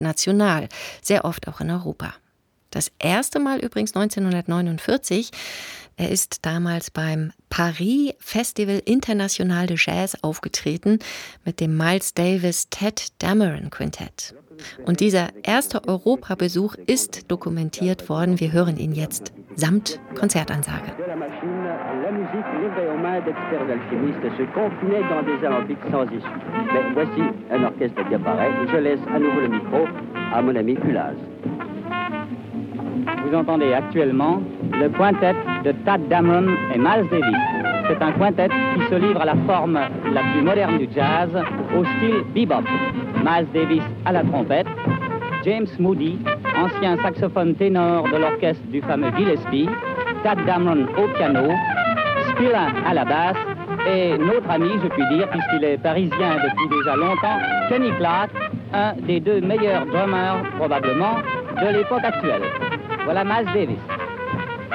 international, sehr oft auch in Europa. Das erste Mal übrigens 1949. Er ist damals beim Paris Festival International de Jazz aufgetreten mit dem Miles Davis Tadd Dameron Quintett. Und dieser erste Europabesuch ist dokumentiert worden. Wir hören ihn jetzt samt Konzertansage. La musique livrée aux mains d'experts alchimistes se confinait dans des alambics sans issue. Mais voici un orchestre qui apparaît. Je laisse à nouveau le micro à mon ami Kulaz. Vous entendez actuellement le quintet de Tadd Dameron et Miles Davis. C'est un quintet qui se livre à la forme la plus moderne du jazz, au style bebop. Miles Davis à la trompette, James Moody, ancien saxophone ténor de l'orchestre du fameux Gillespie, Tadd Dameron au piano, Spillane à la basse et notre ami, je puis dire, puisqu'il est parisien depuis déjà longtemps, Kenny Clarke, un des deux meilleurs drummers probablement de l'époque actuelle. Voilà Miles Davis.